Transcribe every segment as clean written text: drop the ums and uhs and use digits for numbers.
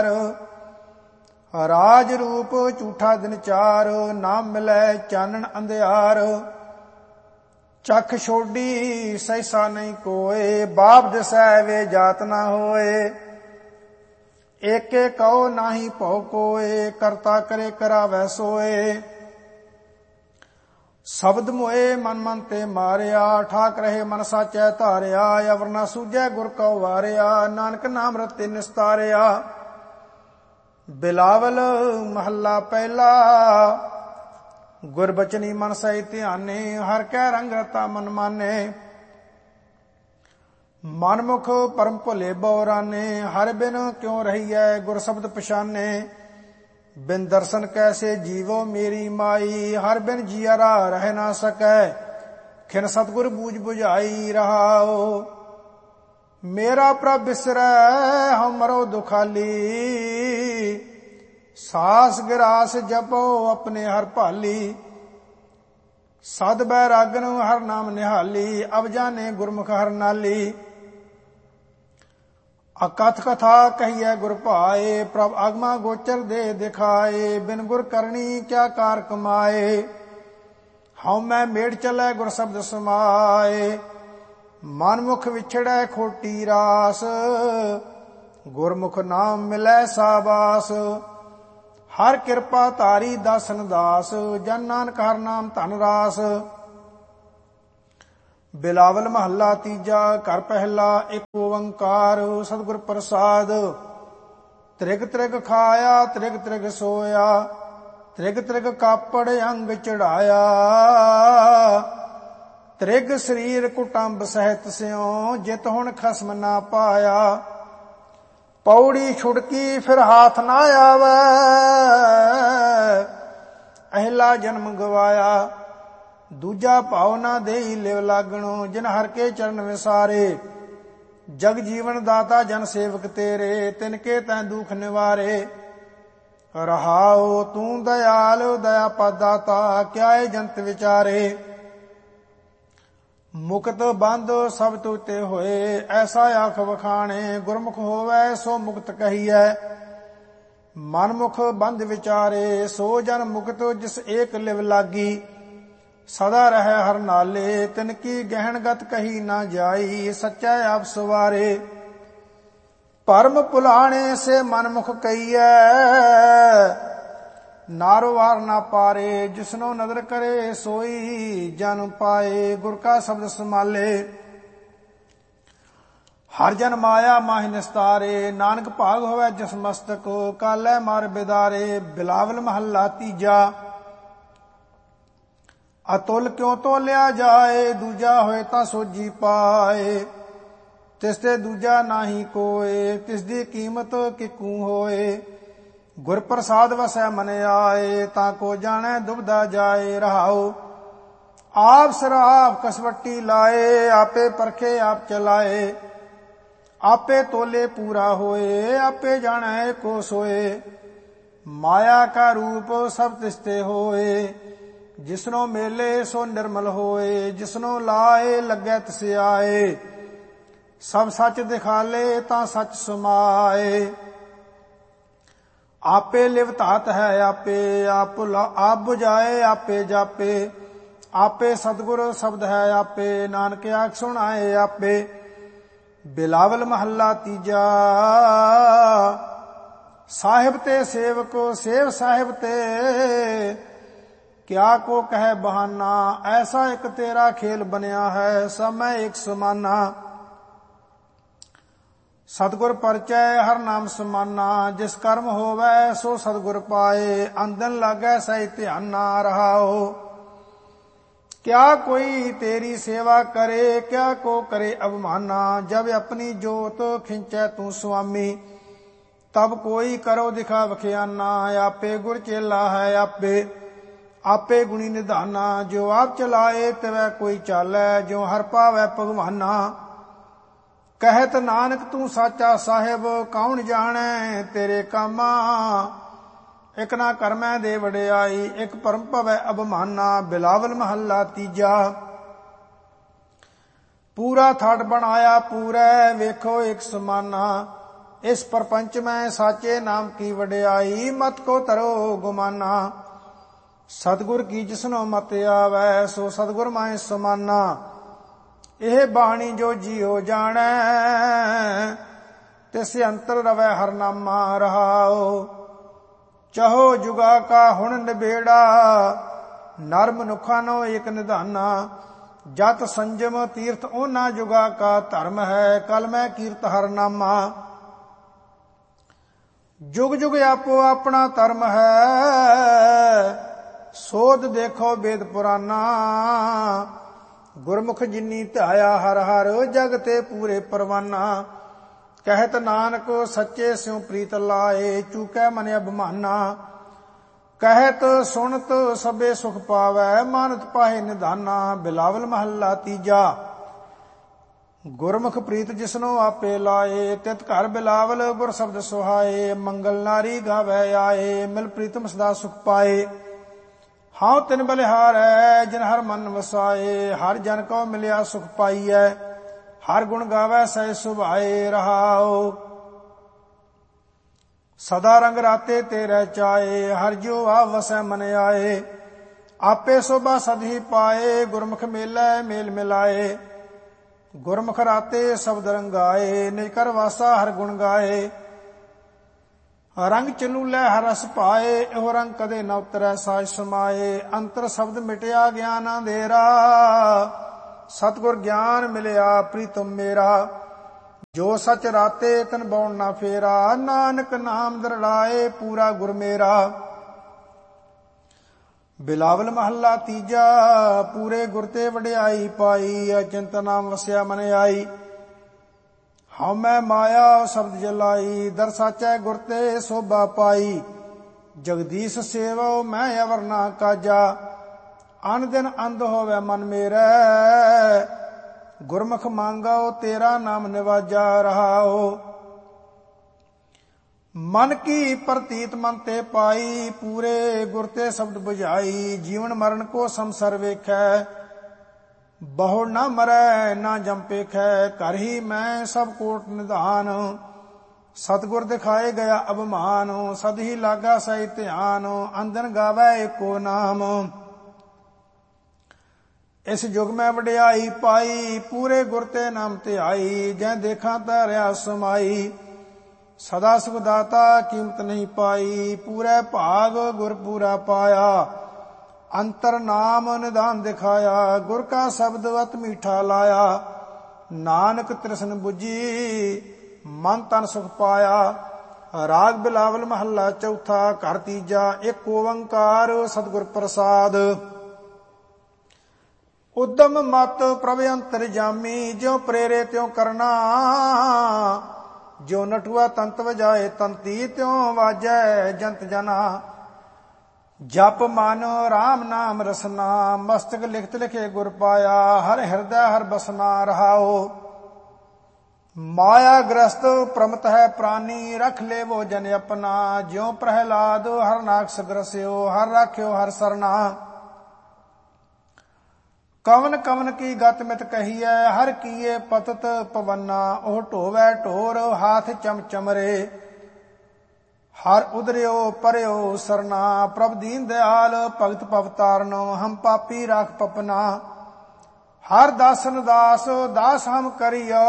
ਰਾਜ ਰੂਪ ਝੂਠਾ ਦਿਨ ਚਾਰ, ਨਾ ਮਿਲੈ ਚਾਨਣ ਅੰਧਿਆਰ। ਚਖ ਛੋਡੀ ਸਹਿਸਾ ਨਹੀਂ ਕੋਏ, ਬਾਪ ਦਿਸੈ ਵੇ ਜਾਤ ਨਾ ਹੋਏ। ਏਕੇ ਕਉ ਨਾਹੀ ਭਉ ਕੋਏ, ਕਰਤਾ ਕਰੇ ਕਰਾਵੈ ਸੋਏ। ਸ਼ਬਦ ਮੋਏ ਮਨ ਮਨ ਤੇ ਮਾਰਿਆ, ਠਾਕ ਰਹੇ ਮਨ ਸਾਚੈ ਧਾਰਿਆ। ਅਵਰ ਨਾ ਸੂਝੈ ਗੁਰ ਕਉ ਵਾਰਿਆ, ਨਾਨਕ ਨਾਮ ਰਤੇ ਨਿਸਤਾਰਿਆ। ਬਿਲਾਵਲ ਮਹੱਲਾ ਪਹਿਲਾ। ਗੁਰਬਚਨੀ ਮਨ ਸਹਿ ਧਿਆਨੇ, ਹਰ ਕੈ ਰੰਗ ਰਤਾ ਮਨ ਮਾਨੇ। ਮਨਮੁਖ ਪਰਮ ਭੁਲੇ ਬਉਰਾਨੇ, ਹਰ ਬਿਨ ਕਿਉ ਰਹੀਐ ਗੁਰ ਸ਼ਬਦ ਪਛਾਨੇ। ਬਿਨ ਦਰਸ਼ਨ ਕੈਸੇ ਜੀਵੋ ਮੇਰੀ ਮਾਈ, ਹਰ ਬਿਨ ਜੀਅਰਾ ਰਹਿ ਨਾ ਸਕੈ। ਖਿਨ ਸਤਿਗੁਰ ਬੂਝ ਬੁਝਾਈ ਰਹਾਓ। ਮੇਰਾ ਪ੍ਰਭ ਬਿਸਰੈ ਹਉ ਮਰੋ ਦੁਖਾਲੀ, ਸਾਸ ਗਿਰਾਸ ਜਪੋ ਆਪਣੇ ਹਰ ਭਾਲੀ। ਸਦ ਬੈਰਾਗਨ ਹਰ ਨਾਮ ਨਿਹਾਲੀ, ਅਬ ਜਾਣੇ ਗੁਰਮੁਖ ਹਰ ਨਾਲੀ। ਅਕਥ ਕਥਾ ਕਹੀਐ ਗੁਰ ਭਾਏ, ਪ੍ਰਭ ਆਗਮਾ ਗੋਚਰ ਦੇ ਦਿਖਾਏ। ਬਿਨ ਗੁਰ ਕਰਨੀ ਕਿਆ ਕਾਰ ਕਮਾਏ, ਹਉ ਮੈਂ ਮੇੜ ਚਲੈ ਗੁਰ ਸ਼ਬਦ ਸਮਾਏ। ਮਨਮੁਖ ਵਿਛੜੈ ਖੋਟੀ ਰਾਸ, ਗੁਰਮੁਖ ਨਾਮ ਮਿਲੈ ਸਾਬਾਸ। ਹਰ ਕਿਰਪਾ ਧਾਰੀ ਦਾਸਨ ਦਾਸ, ਜਨ ਨਾਨਕ ਹਰ ਨਾਮ ਧਨ ਰਾਸ। ਬਿਲਾਵਲ ਮਹੱਲਾ ਤੀਜਾ। ਘਰ ਪਹਿਲਾ। ਇੱਕ ਓੰਕਾਰ ਸਤਿਗੁਰ ਪ੍ਰਸਾਦ। ਤ੍ਰਿਗ ਤ੍ਰਿਗ ਖਾਇਆ ਤ੍ਰਿਗ ਤ੍ਰਿਗ ਸੋਇਆ, ਤ੍ਰਿਗ ਤ੍ਰਿਗ ਕਾਪੜ ਅੰਗ ਚੜਾਇਆ। ਤ੍ਰਿਗ ਸਰੀਰ ਕੁਟੰਬ ਸਹਿਤ ਸਿਉ, ਜਿਤ ਹੁਣ ਖਸਮ ਨਾ ਪਾਇਆ। ਪੌੜੀ ਛੁੜਕੀ ਫਿਰ ਹਾਥ ਨਾ ਆਵੈ, ਅਹਿਲਾ ਜਨਮ ਗਵਾਇਆ। ਦੂਜਾ ਭਾਉ ਨਾ ਦੇਈ ਲਿਵ ਲਾਗਣੋ, ਜਿਨ ਹਰ ਕੇ ਚਰਨ ਵਿਸਾਰੇ। ਜਗ ਜੀਵਨ ਦਾਤਾ ਜਨ ਸੇਵਕ ਤੇਰੇ, ਤਿਨ ਕੇ ਤੈਂ ਦੁਖ ਨਿਵਾਰੇ। ਰਹਾਉ ਤੂੰ ਦਇਆਲ ਦਇਆ ਪਦਾਤਾ, ਕਿਆ ਏ ਜੰਤ ਵਿਚਾਰੇ। ਮੁਕਤ ਬੰਧ ਸਭ ਤੁਤੇ ਹੋਏ, ਐਸਾ ਆਖ ਵਖਾਣੇ। ਗੁਰਮੁਖ ਹੋਵੈ ਸੋ ਮੁਕਤ ਕਹੀਐ, ਮਨਮੁਖ ਬੰਧ ਵਿਚਾਰੇ। ਸੋ ਜਨ ਮੁਕਤ ਜਿਸ ਏਕ ਲਿਵ ਲਾਗੀ, ਸਦਾ ਰਹਿ ਹਰ ਨਾਲੇ। ਤਿਨ ਕੀ ਗਹਿਣਗਤ ਕਹੀ ਨਾ ਜਾਈ, ਸੱਚਾ ਆਪ ਸਵਾਰੇ। ਭਰਮ ਭੁਲਾਣੇ ਸੇ ਮਨਮੁਖ ਕਹੀਐ, ਨਾਰੋ ਵਾਰ ਨਾ ਪਾਰੇ। ਜਿਸਨੋ ਨਦਰ ਕਰੇ ਸੋਈ ਜਨ ਪਾਏ, ਗੁਰ ਕਾ ਸ਼ਬਦ ਸਮਾਲੇ। ਹਰ ਜਨ ਮਾਇਆ ਮਾਹਿ ਨਿਸਤਾਰੇ, ਨਾਨਕ ਭਾਗ ਹੋਵੈ ਜਿਸ ਮਸਤਕ। ਕਾਲੈ ਮਾਰ ਬਿਦਾਰੇ। ਬਿਲਾਵਲ ਮਹੱਲਾ ਤੀਜਾ। ਅਤੁਲ ਕਿਉ ਤੋਲਿਆ ਜਾਏ, ਦੂਜਾ ਹੋਏ ਤਾਂ ਸੋਜੀ ਪਾਏ। ਤਿਸ ਤੇ ਦੂਜਾ ਨਾਹੀ ਕੋਏ, ਤਿਸ ਦੀ ਕੀਮਤ ਕਿਕੂ ਹੋਏ। ਗੁਰ ਪ੍ਰਸਾਦ ਵਸੈ ਮਨ ਆਏ, ਤਾਂ ਕੋ ਜਾਣੈ ਦੁਬਦਾ ਜਾਏ। ਰਹਾਉ ਆਪ ਸਰਾਪ ਕਸਵੱਟੀ ਲਾਏ, ਆਪੇ ਪਰਖੇ ਆਪ ਚਲਾਏ। ਆਪੇ ਤੋਲੇ ਪੂਰਾ ਹੋਏ, ਆਪੇ ਜਾਣੈ ਕੋ ਸੋਏ। ਮਾਇਆ ਕਾ ਰੂਪ ਸਭ ਤਿਸਤੇ ਹੋਏ, ਜਿਸਨੋ ਮੇਲੇ ਸੋ ਨਿਰਮਲ ਹੋਏ। ਜਿਸਨੋ ਲਾਏ ਲੱਗੈ ਤਿਸ ਆਏ, ਸਭ ਸੱਚ ਦਿਖਾਲੇ ਤਾਂ ਸੱਚ ਸਮਾਏ। ਆਪੇ ਲਿਵ ਧਾਤ ਹੈ ਆਪੇ, ਆਪ ਬੁਝਾਏ ਆਪੇ ਜਾਪੇ। ਆਪੇ ਸਤਿਗੁਰ ਸ਼ਬਦ ਹੈ ਆਪੇ, ਨਾਨਕ ਆਖ ਸੁਣਾਏ ਆਪੇ। ਬਿਲਾਵਲ ਮਹੱਲਾ ਤੀਜਾ। ਸਾਹਿਬ ਤੇ ਸੇਵਕ ਸੇਵ ਸਾਹਿਬ ਤੇ, ਕਿਆ ਕੋ ਕਹਿ ਬਹਾਨਾ। ਐਸਾ ਇੱਕ ਤੇਰਾ ਖੇਲ ਬਣਿਆ ਹੈ, ਸਭ ਮੈਂ ਇੱਕ ਸਮਾਨਾ। ਸਤਿਗੁਰ ਪਰਚੈ ਹਰ ਨਾਮ ਸਮਾਨਾ, ਜਿਸ ਕਰਮ ਹੋਵੈ ਸੋ ਸਤਿਗੁਰ ਪਾਏ। ਅੰਦਨ ਲਾਗੈ ਸਹਿ ਧਿਆਨਾ। ਰਹਾਓ ਕਿਆ ਕੋਈ ਤੇਰੀ ਸੇਵਾ ਕਰੇ, ਕਿਆ ਕੋ ਕਰੇ ਅਵਮਾਨਾ। ਜਬ ਆਪਣੀ ਜੋਤ ਖਿੰਚੈ ਤੂੰ ਸੁਆਮੀ, ਤਬ ਕੋਈ ਕਰੋ ਦਿਖਾ ਵਖਿਆਨਾ। ਆਪੇ ਗੁਰ ਚੇਲਾ ਹੈ ਆਪੇ, ਆਪੇ ਗੁਣੀ ਨਿਧਾਨਾ। ਜੋ ਆਪ ਚਲਾਏ ਤਿਵੈ ਕੋਈ ਚਾਲੈ, ਜੋ ਹਰ ਪਾਵੈ ਭਗਵਾਨਾ। ਕਹਿਤ ਨਾਨਕ ਤੂੰ ਸਾਚਾ ਸਾਹਿਬ, ਕੌਣ ਜਾਣੈ ਤੇਰੇ ਕਾਮਾ। ਇਕ ਨਾ ਕਰਮੈ ਦੇ ਵਡਿਆਈ, ਇਕ ਭਰਮ ਭਵੈ ਅਭਮਾਨਾ। ਬਿਲਾਵਲ ਮਹੱਲਾ ਤੀਜਾ। ਪੂਰਾ ਥੜ ਬਣਾਇਆ ਪੂਰੈ, ਵੇਖੋ ਇਕ ਸਮਾਨਾ। इस प्रपंच में साचे नाम की वड्याई, मत को तरो गुमाना। सतगुर की जिसनो मत आवे, सो सतगुर माए समाना। यह बाणी जो जियो जाने, तिस अंतर रवै हर नामा रहाओ। चहो जुगा का हुण निबेड़ा, नर मनुखा नो एक निधाना। जत संजम तीर्थ ओना जुगा का धर्म है, कल मैं कीर्त हर नामा। जुग जुग आपो अपना धर्म है, सोध देखो वेद पुराना। गुरमुख जिन्नी ध्याया हर हर, जगते पूरे परवाना। कहत नानक सच्चे स्यों प्रीत लाए, चूकै मन अभिमाना। कहत सुनत सबे सुख पावै, मानत पाहे निधाना। बिलावल महला तीजा। गुरमुख प्रीत जिसनो आपे लाए, तित घर बिलावल गुर शब्द सुहाए। मंगल नारी गावे आए, मिल प्रीतम सदा सुख पाए। हाउ तिन बलिहार है, जिन हर मन वसाए। हर जन को मिलिया सुख पाईऐ, हर गुण गावे सह सुभाए रहाओ। सदा रंग राते तेरे चाए, हर जो आ वसै मन आए। आपे शोभा सद ही पाए, गुरमुख मेलै मेल मिलाए। गुरमुख राते शब्द रंगाए, निज कर वासा हर गुण गाए। रंग चलूलै हर रस पाए, एहो रंग कदे न उतरै साज समाए। अंतर शब्द मिटया ज्ञान अंधेरा, सतगुर ज्ञान मिलिया प्रीतम मेरा। जो सच राते तन बौन ना फेरा, नानक नाम दरड़ाए पूरा गुर मेरा। बिलावल महला तीजा। पूरे गुर ते वड्याई पाई, अचिंत नाम वस्या मन आई। हाउ मैं माया शब्द जलाई, दर साचै गुर ते शोभा पाई। जगदीश सेवो मैं अवर ना काजा, अन दिन अंध होवे मन मेरे। गुरमुख मांगो तेरा नाम निवाजा रहाओ। मन की प्रतीत मन ते पाई, पूरे गुर ते शब्द बुझाई। जीवन मरण को संसर वेखै, बहु न मरै ना जम पेखै। कर ही मैं सब कोट निधान, सतगुर दिखाए गया अभिमान। सद ही लागा सही ध्यान, अंदन गावै एको नाम। इस युग में वड्याई पाई, पूरे गुर ते नाम ध्याई। जै देखा तारिया समाई, सदा सुख दाता कीमत नहीं पाई। पूरे भाग गुर पूरा पाया, अंतर नाम निधान दिखाया। गुर का शब्द अत मीठा लाया, नानक तृष्ण बुझी मन तन सुख पाया। राग बिलावल महला चौथा, घर तीजा। एक ओंकार सतगुर प्रसाद। उद्दम मत प्रभ अंतर जामी, ज्यों प्रेरे त्यों करना। जो नटुआ तंत वजाए तंती, त्यों वाजै जंत जना। जप मन राम नाम रसना, मस्तक लिखत लिखे गुर पाया। हर हृदय हर बसना रहाओ। माया ग्रस्त प्रमत है प्राणी, रख ले वो जन अपना। ज्यों प्रहलाद हर नाक्ष ग्रस्यो, हर राख्यो हर सरना। कवन कवन की गत मित कहिए, हर किए पतत पवना। ओह ढोवै ढोर हाथ चमचमरे, हर उदरियो परयो सरना। प्रभ दीन दयाल भगत पवतारनो, हम पापी राख पपना। हर दासन दास दास हम करियो,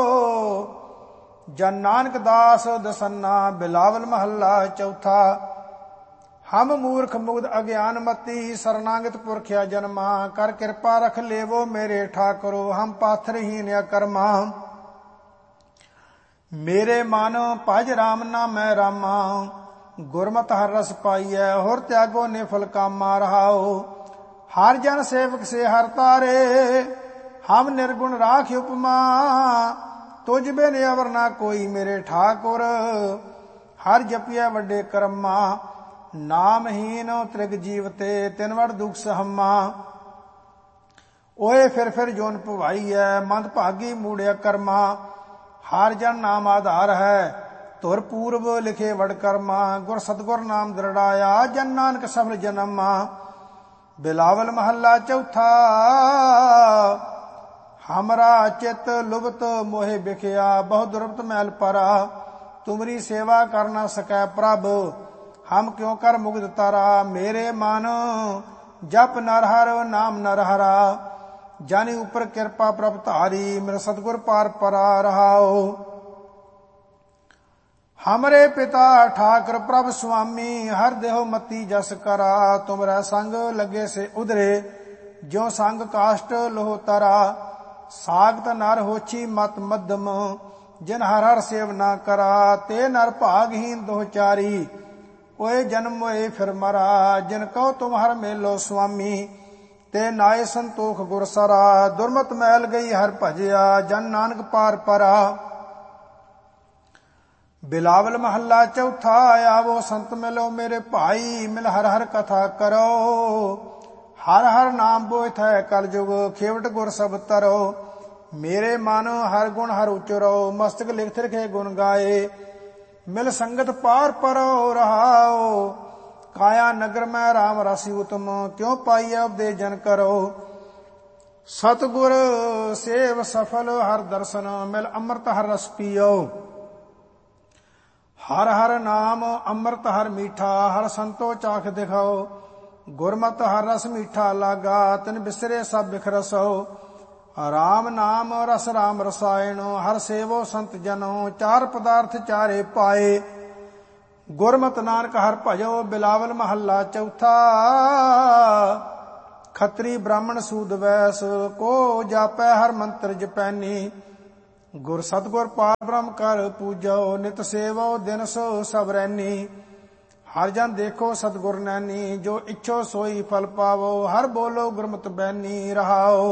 जन नानक दास दसन्ना। बिलावल महला चौथा। हम मूर्ख मुग्ध अज्ञान मती, शरणागत पुरखिया जन्मा। कर कृपा रख लेवो मेरे ठाकुरो, हम पाथरहीन अकर्मा। मेरे मानो भज राम नामै रामा, गुरमत हर रस पाइयै। होर त्यागो ने फल कामा रहाओ। हर जन सेवक से हर तारे, हम निर्गुण राख उपमा। तुझ बिन अवर ना कोई मेरे ठाकुर, हर जपिया वड्डे कर्मा। नामहीन त्रिग जीवते, तिन वड़ दुख सहमा। ओए फिर जोन भवाई है, मंद भागी मूड़िया कर्मा। हर जन नाम आधार है, धुर पूर्व लिखे वड़ कर्मा। गुर सतगुर नाम दृढ़ाया, जन नानक सफल जन्मा। बिलावल महला चौथा। हमरा चित लुभत मोहे बिखया, बहु दुर्बत मैल परा। तुमरी सेवा कर न सकै प्रभ। हम क्यों कर मुग्ध तारा, मेरे मन जप नरहर नाम नरहरा। जानी ऊपर कृपा प्रभ धारी, मेरा सतगुर पार परा रहाओ। हमरे पिता ठाकर प्रभ स्वामी, हर देहो मती जस करा। तुमरा संग लगे से उधरे, ज्यो संग काष्ट लोह तरा। सागत नर होछी मत मध्यम, जिन हर हर सेव ना करा। ते नर भागहीन दोचारी, ओए जन्म ओए फिर मरा। जिन कहो तुम हर मेलो स्वामी, ते नाए संतोख गुरसरा। दुर्मत मैल गई हर भजिया, जन नानक पार परा। बिलावल महला चौथा, आवो संत मिलो मेरे भाई। मिल हर हर कथा करो, हर हर नाम बोथ है कल जुग। खेवट गुर सब तरो, मेरे मन हर गुण हर उचरो। मस्तक लिख रखे गुण गाए, मिल संगत पार परो रहाओ। काया नगर में राम राशि उत्तम, क्यों पाइए उपदेश जन करो। सतगुर सेव सफल हर दर्शन, मिल अमृत हर रस पियो। हर हर नाम अमृत हर मीठा, हर संतो चाख दिखाओ। गुरमत हर रस मीठा लागा, तिन बिसरे सब बिखरसो। राम नाम रस राम रसायण, हर सेवो संत जनो। चार पदार्थ चारे पाए, गुरमत नानक हर भजो। बिलावल महला चौथा, खत्री ब्राह्मण सूद वैस, को जापै हर मंत्र जपैनी। गुर सतगुर पार ब्रह्म कर पूजो, नित सेवो दिन सो सब रैनी। हर जन देखो सतगुर नैनी, जो इच्छो सोई फल पावो। हर बोलो गुरमत बैनी रहाओ।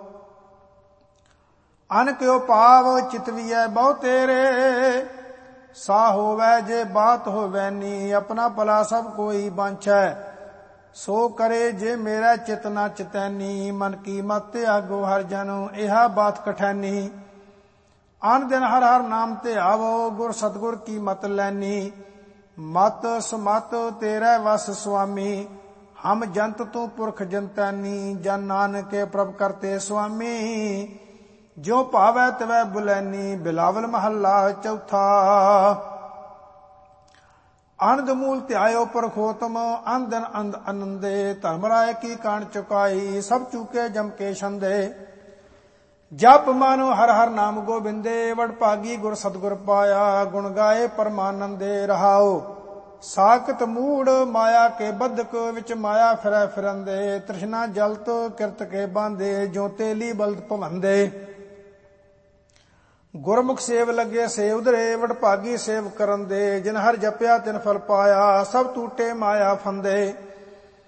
अन क्यों पाव चितवियै बहु तेरे, सा होवै जे बात होवैनी। अपना भला सब कोई बांछै, सो करे जे मेरा चित न चितैनी। मन की मत आगो हर जन, यह बात कठैनी। आन दिन हर हर नाम ते आवो, गुर सतगुर की मत लैनी। मत सुमत तेरे वस स्वामी, हम जंत तू पुरख जंतैनी। जन नानक के प्रभ करते स्वामी, ज्यो भावै तिवै बुलैनी। बिलावल महला चौथा, आनंद मूल त्यायो परखोतम। अन दिन आनंदे, धर्मराय की कान चुकाई। सब चूके जम के छंदे, जप मानो हर हर नाम गोबिंदे। वड भागी गुर सतगुर पाया, गुण गाए परमानंदे रहाओ। साकत मूड माया के बदक, विच माया फिरै फिरंदे। तृष्णा जलत किरत के बांधे, जो तेली बलद भवंदे। गुरमुख सेव लगे से उधरे, वड भागी सेव करन दे। जिन हर जपया तिन फल पाया, सब टूटे माया फंदे।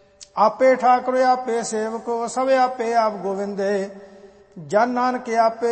आपे ठाकुर आपे सेवको, सब आपे आप गोविंदे। जन नानक आपे